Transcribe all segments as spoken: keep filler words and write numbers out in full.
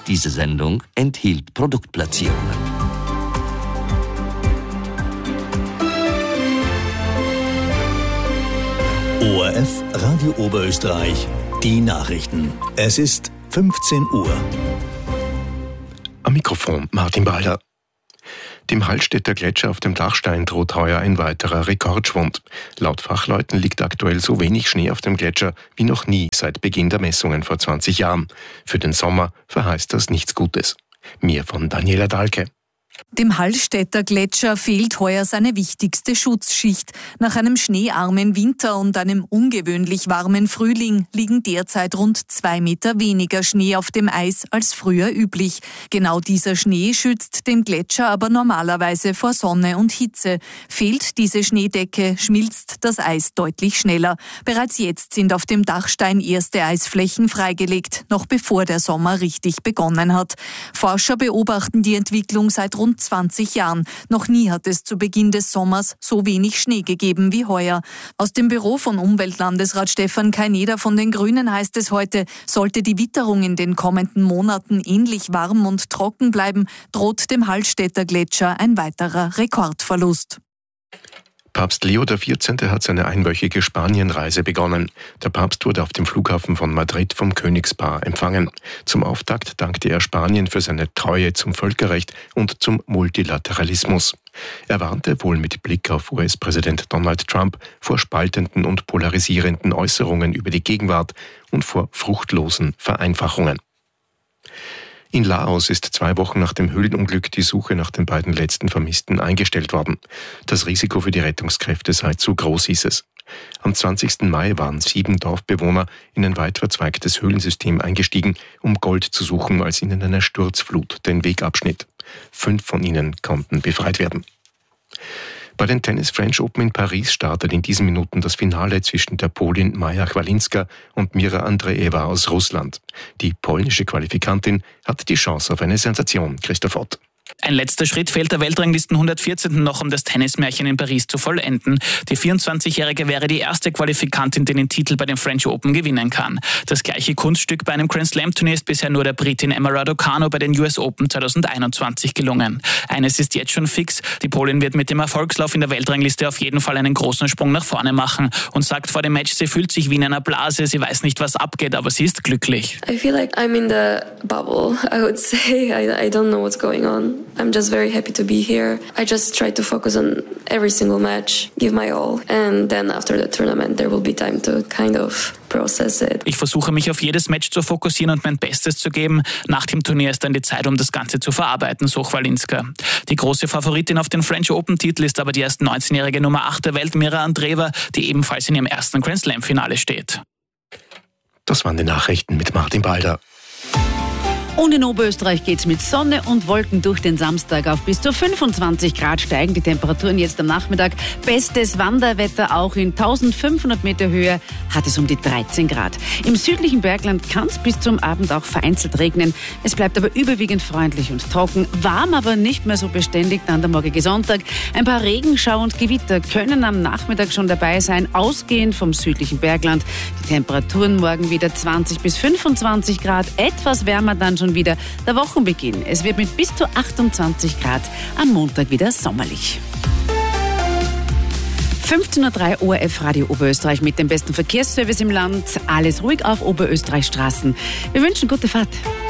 Diese Sendung enthielt Produktplatzierungen. O R F Radio Oberösterreich, die Nachrichten. Es ist fünfzehn Uhr. Am Mikrofon Martin Balder. Dem Hallstätter Gletscher auf dem Dachstein droht heuer ein weiterer Rekordschwund. Laut Fachleuten liegt aktuell so wenig Schnee auf dem Gletscher wie noch nie seit Beginn der Messungen vor zwanzig Jahren. Für den Sommer verheißt das nichts Gutes. Mehr von Daniela Dahlke. Dem Hallstätter Gletscher fehlt heuer seine wichtigste Schutzschicht. Nach einem schneearmen Winter und einem ungewöhnlich warmen Frühling liegen derzeit rund zwei Meter weniger Schnee auf dem Eis als früher üblich. Genau dieser Schnee schützt den Gletscher aber normalerweise vor Sonne und Hitze. Fehlt diese Schneedecke, schmilzt das Eis deutlich schneller. Bereits jetzt sind auf dem Dachstein erste Eisflächen freigelegt, noch bevor der Sommer richtig begonnen hat. Forscher beobachten die Entwicklung seit rund zwanzig Jahren. Noch nie hat es zu Beginn des Sommers so wenig Schnee gegeben wie heuer. Aus dem Büro von Umweltlandesrat Stefan Kaineder von den Grünen heißt es heute, sollte die Witterung in den kommenden Monaten ähnlich warm und trocken bleiben, droht dem Hallstätter Gletscher ein weiterer Rekordverlust. Papst Leo der vierzehnte hat seine einwöchige Spanienreise begonnen. Der Papst wurde auf dem Flughafen von Madrid vom Königspaar empfangen. Zum Auftakt dankte er Spanien für seine Treue zum Völkerrecht und zum Multilateralismus. Er warnte, wohl mit Blick auf U S-Präsident Donald Trump, vor spaltenden und polarisierenden Äußerungen über die Gegenwart und vor fruchtlosen Vereinfachungen. In Laos ist zwei Wochen nach dem Höhlenunglück die Suche nach den beiden letzten Vermissten eingestellt worden. Das Risiko für die Rettungskräfte sei zu groß, hieß es. Am zwanzigsten Mai waren sieben Dorfbewohner in ein weit verzweigtes Höhlensystem eingestiegen, um Gold zu suchen, als ihnen eine Sturzflut den Weg abschnitt. Fünf von ihnen konnten befreit werden. Bei den Tennis French Open in Paris startet in diesen Minuten das Finale zwischen der Polin Maja Chwalinska und Mira Andreeva aus Russland. Die polnische Qualifikantin hat die Chance auf eine Sensation. Christoph Ott. Ein letzter Schritt fehlt der Weltranglisten hundertvierzehnten noch, um das Tennismärchen in Paris zu vollenden. Die vierundzwanzigjährige wäre die erste Qualifikantin, die den Titel bei den French Open gewinnen kann. Das gleiche Kunststück bei einem Grand Slam Turnier ist bisher nur der Britin Emma Raducanu bei den U S Open zweitausendeinundzwanzig gelungen. Eines ist jetzt schon fix: Die Polin wird mit dem Erfolgslauf in der Weltrangliste auf jeden Fall einen großen Sprung nach vorne machen und sagt vor dem Match, sie fühlt sich wie in einer Blase, sie weiß nicht, was abgeht, aber sie ist glücklich. I feel like I'm in the bubble, I would say. I, I don't know what's going on. I'm just very happy to be here. I just try to focus on every single match, give my all, and then after the tournament there will be time to kind of process it. Ich versuche mich auf jedes Match zu fokussieren und mein Bestes zu geben. Nach dem Turnier ist dann die Zeit, um das Ganze zu verarbeiten, so Chwalinska. Die große Favoritin auf den French Open-Titel ist aber die erst neunzehnjährige Nummer acht der Welt, Mira Andreeva, die ebenfalls in ihrem ersten Grand Slam-Finale steht. Das waren die Nachrichten mit Martin Balder. Und in Oberösterreich geht's mit Sonne und Wolken durch den Samstag auf bis zu fünfundzwanzig Grad steigen die Temperaturen jetzt am Nachmittag. Bestes Wanderwetter auch in eintausendfünfhundert Meter Höhe hat es um die dreizehn Grad. Im südlichen Bergland kann es bis zum Abend auch vereinzelt regnen. Es bleibt aber überwiegend freundlich und trocken, warm aber nicht mehr so beständig dann der morgige Sonntag. Ein paar Regenschau und Gewitter können am Nachmittag schon dabei sein, ausgehend vom südlichen Bergland. Die Temperaturen morgen wieder zwanzig bis fünfundzwanzig Grad, etwas wärmer dann schon wieder der Wochenbeginn. Es wird mit bis zu achtundzwanzig Grad am Montag wieder sommerlich. fünfzehn Uhr drei O R F Radio Oberösterreich mit dem besten Verkehrsservice im Land. Alles ruhig auf Oberösterreich Straßen. Wir wünschen gute Fahrt.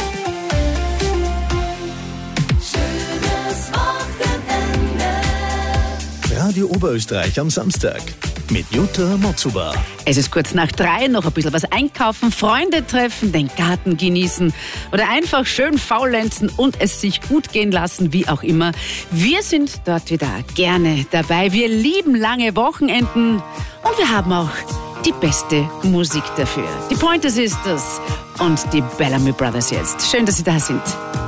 Schönes Wochenende. Radio Oberösterreich am Samstag. Mit Jutta Motzuba. Es ist kurz nach drei, noch ein bisschen was einkaufen, Freunde treffen, den Garten genießen oder einfach schön faulenzen und es sich gut gehen lassen, wie auch immer. Wir sind dort wieder gerne dabei. Wir lieben lange Wochenenden und wir haben auch die beste Musik dafür. Die Pointer Sisters und die Bellamy Brothers jetzt. Schön, dass Sie da sind.